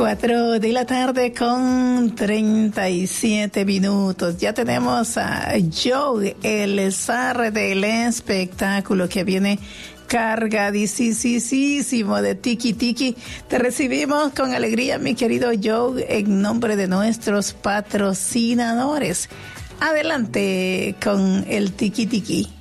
4 de la tarde con 37 minutos. Ya tenemos a Joe, el zar del espectáculo, que viene cargadísimo de tiki tiki. Te recibimos con alegría, mi querido Joe, en nombre de nuestros patrocinadores. Adelante con el tiki tiki.